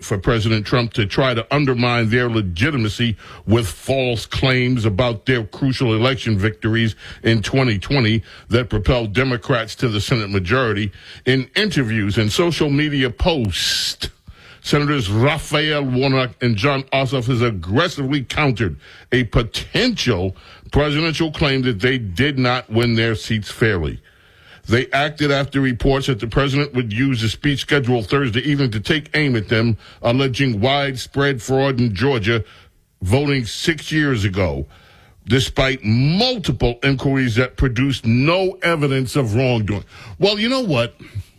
for President Trump to try to undermine their legitimacy with false claims about their crucial election victories in 2020 that propelled Democrats to the Senate majority. In interviews and social media posts, Senators Raphael Warnock and Jon Ossoff has aggressively countered a potential presidential claim that they did not win their seats fairly. They acted after reports that the president would use the speech scheduled Thursday evening to take aim at them, alleging widespread fraud in Georgia voting 6 years ago, despite multiple inquiries that produced no evidence of wrongdoing. Well, you know what?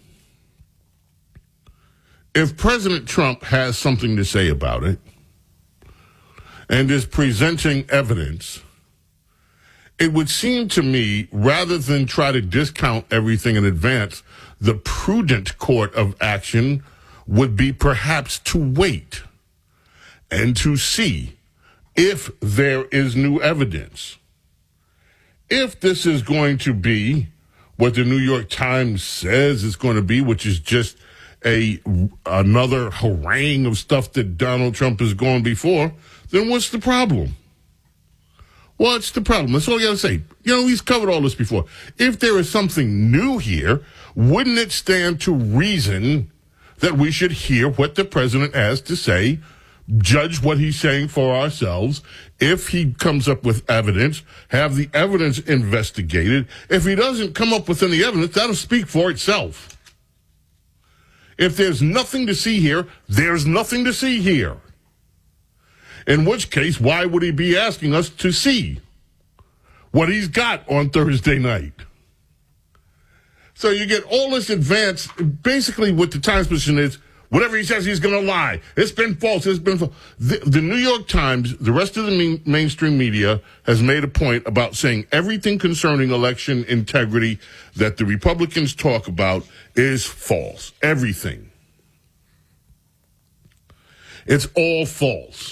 If President Trump has something to say about it and is presenting evidence, it would seem to me, rather than try to discount everything in advance, the prudent course of action would be perhaps to wait and to see if there is new evidence. If this is going to be what the New York Times says it's going to be, which is just another harangue of stuff that Donald Trump has gone before, then what's the problem? What's the problem? That's all you got to say. You know, he's covered all this before. If there is something new here, wouldn't it stand to reason that we should hear what the president has to say, judge what he's saying for ourselves? If he comes up with evidence, have the evidence investigated. If he doesn't come up with any evidence, that'll speak for itself. If there's nothing to see here, there's nothing to see here. In which case, why would he be asking us to see what he's got on Thursday night? So you get all this advance. Basically, what the Times position is, whatever he says, he's going to lie. It's been false. It's been false. The New York Times, the rest of the mainstream media, has made a point about saying everything concerning election integrity that the Republicans talk about is false. Everything. It's all false.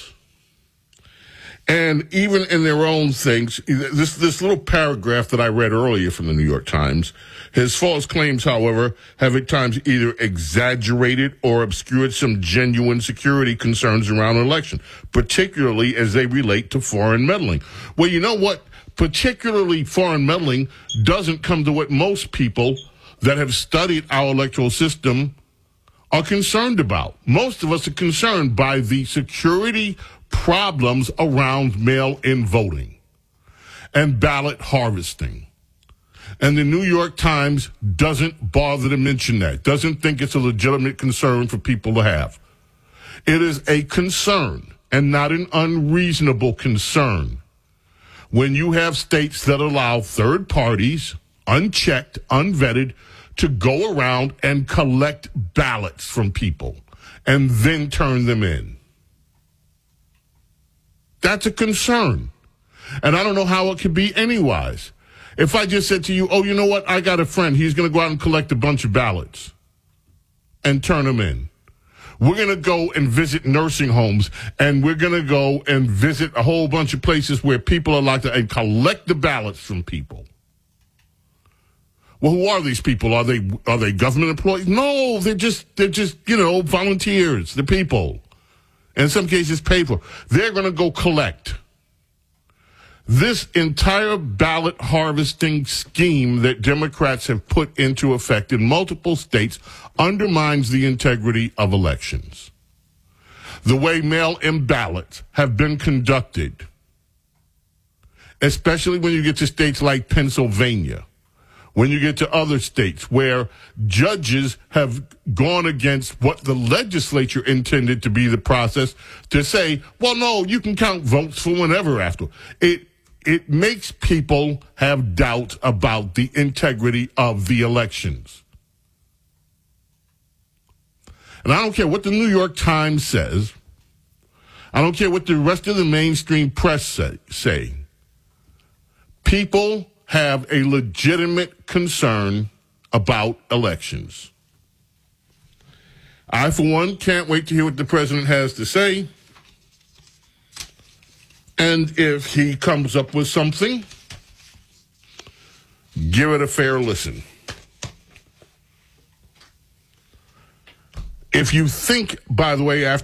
And even in their own things, this little paragraph that I read earlier from the New York Times, his false claims, however, have at times either exaggerated or obscured some genuine security concerns around an election, particularly as they relate to foreign meddling. Well, you know what? Particularly foreign meddling doesn't come to what most people that have studied our electoral system are concerned about. Most of us are concerned by the security problems around mail-in voting and ballot harvesting. And the New York Times doesn't bother to mention that, doesn't think it's a legitimate concern for people to have. It is a concern and not an unreasonable concern when you have states that allow third parties, unchecked, unvetted, to go around and collect ballots from people and then turn them in. That's a concern. And I don't know how it could be anywise. If I just said to you, oh, you know what? I got a friend. He's going to go out and collect a bunch of ballots and turn them in. We're going to go and visit nursing homes, and we're going to go and visit a whole bunch of places where people are locked up and collect the ballots from people. Well, who are these people? Are they government employees? No, they're just, volunteers. They're people. In some cases paid for. They're going to go collect. This entire ballot harvesting scheme that Democrats have put into effect in multiple states undermines the integrity of elections. The way mail-in ballots have been conducted, especially when you get to states like Pennsylvania, when you get to other states where judges have gone against what the legislature intended to be the process to say, well, no, you can count votes for whenever after. It makes people have doubt about the integrity of the elections. And I don't care what the New York Times says. I don't care what the rest of the mainstream press say. People have a legitimate concern about elections. I, for one, can't wait to hear what the president has to say. And if he comes up with something, give it a fair listen. If you think, by the way, after